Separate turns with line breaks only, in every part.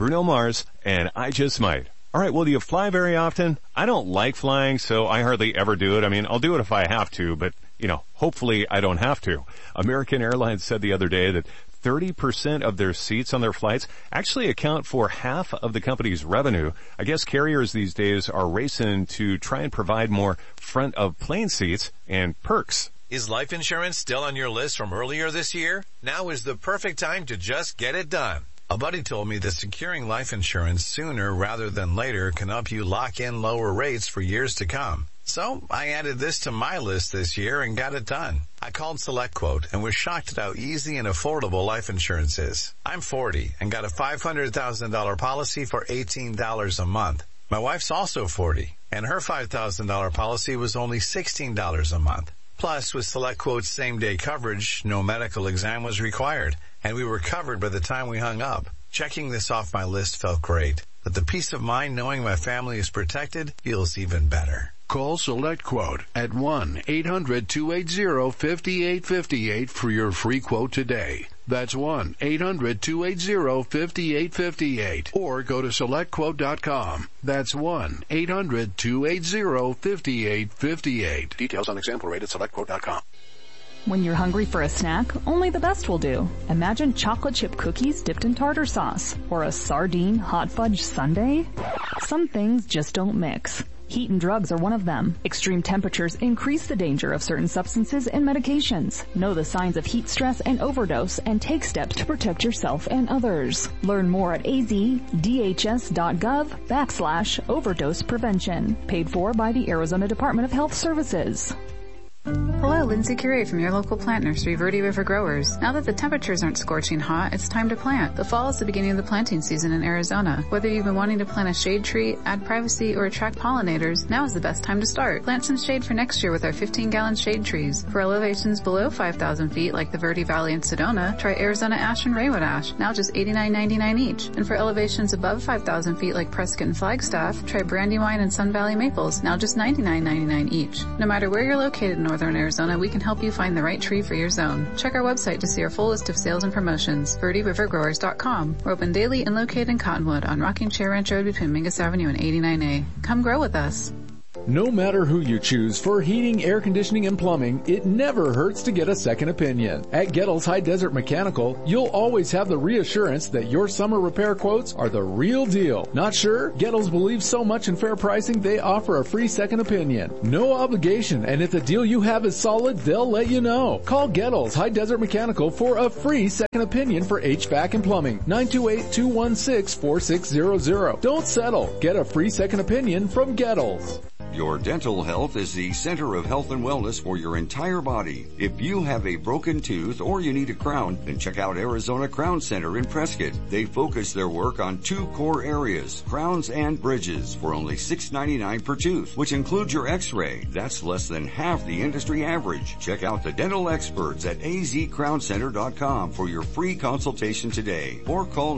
Bruno Mars, and I Just Might. All right, well, do you fly very often? I don't like flying, so I hardly ever do it. I mean, I'll do it if I have to, but, hopefully I don't have to. American Airlines said the other day that 30% of their seats on their flights actually account for half of the company's revenue. I guess carriers these days are racing to try and provide more front-of-plane seats and perks.
Is life insurance still on your list from earlier this year? Now is the perfect time to just get it done. A buddy told me that securing life insurance sooner rather than later can help you lock in lower rates for years to come. So I added this to my list this year and got it done. I called SelectQuote and was shocked at how easy and affordable life insurance is. I'm 40 and got a $500,000 policy for $18 a month. My wife's also 40 and her $5,000 policy was only $16 a month. Plus, with SelectQuote's same-day coverage, no medical exam was required, and we were covered by the time we hung up. Checking this off my list felt great, but the peace of mind knowing my family is protected feels even better.
Call SelectQuote at 1-800-280-5858 for your free quote today. That's 1-800-280-5858. Or go to SelectQuote.com. That's 1-800-280-5858. Details on example rate at SelectQuote.com.
When you're hungry for a snack, only the best will do. Imagine chocolate chip cookies dipped in tartar sauce, or a sardine hot fudge sundae. Some things just don't mix. Heat and drugs are one of them. Extreme temperatures increase the danger of certain substances and medications. Know the signs of heat stress and overdose and take steps to protect yourself and others. Learn more at azdhs.gov/overdose prevention. Paid for by the Arizona Department of Health Services.
Hello, Lindsay Curie from your local plant nursery, Verde River Growers. Now that the temperatures aren't scorching hot, it's time to plant. The fall is the beginning of the planting season in Arizona. Whether you've been wanting to plant a shade tree, add privacy, or attract pollinators, now is the best time to start. Plant some shade for next year with our 15-gallon shade trees. For elevations below 5,000 feet, like the Verde Valley in Sedona, try Arizona Ash and Raywood Ash, now just $89.99 each. And for elevations above 5,000 feet, like Prescott and Flagstaff, try Brandywine and Sun Valley Maples, now just $99.99 each. No matter where you're located in Northern Arizona, we can help you find the right tree for your zone. Check our website to see our full list of sales and promotions, VerdeRiverGrowers.com. We're open daily and located in Cottonwood on Rocking Chair Ranch Road between Mingus Avenue and 89A. Come grow with us.
No matter who you choose for heating, air conditioning, and plumbing, it never hurts to get a second opinion. At Gettles High Desert Mechanical, you'll always have the reassurance that your summer repair quotes are the real deal. Not sure? Gettles believes so much in fair pricing, they offer a free second opinion. No obligation, and if the deal you have is solid, they'll let you know. Call Gettles High Desert Mechanical for a free second opinion for HVAC and plumbing. 928-216-4600. Don't settle. Get a free second opinion from Gettles.
Your dental health is the center of health and wellness for your entire body. If you have a broken tooth or you need a crown, then check out Arizona Crown Center in Prescott. They focus their work on two core areas, crowns and bridges, for only $6.99 per tooth, which includes your x-ray. That's less than half the industry average. Check out the dental experts at azcrowncenter.com for your free consultation today, or call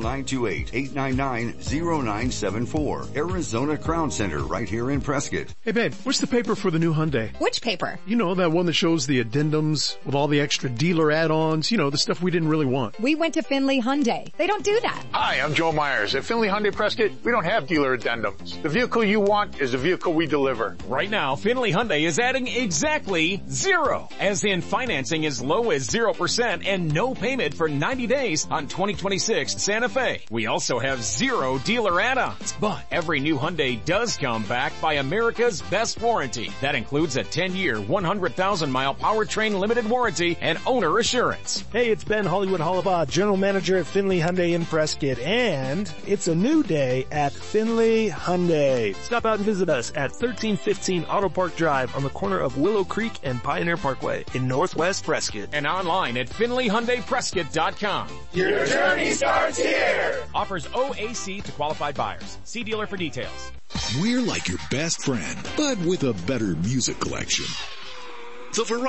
928-899-0974. Arizona Crown Center right here in Prescott.
Hey babe, what's the paper for the new Hyundai?
Which paper?
You know, that one that shows the addendums with all the extra dealer add-ons, the stuff we didn't really want.
We went to Finley Hyundai. They don't do that.
Hi, I'm Joe Myers. At Finley Hyundai Prescott, we don't have dealer addendums. The vehicle you want is the vehicle we deliver.
Right now, Finley Hyundai is adding exactly zero, as in financing as low as 0% and no payment for 90 days on 2026 Santa Fe. We also have zero dealer add-ons, but every new Hyundai does come backed by America's best warranty. That includes a 10-year, 100,000-mile powertrain limited warranty and owner assurance.
Hey, it's Ben Hollywood Hollabaugh, General Manager at Finley Hyundai in Prescott, and it's a new day at Finley Hyundai. Stop out and visit us at 1315 Auto Park Drive on the corner of Willow Creek and Pioneer Parkway in Northwest Prescott.
And online at FinleyHyundaiPrescott.com.
Your journey starts here!
Offers OAC to qualified buyers. See dealer for details.
We're like your best friend, but with a better music collection. The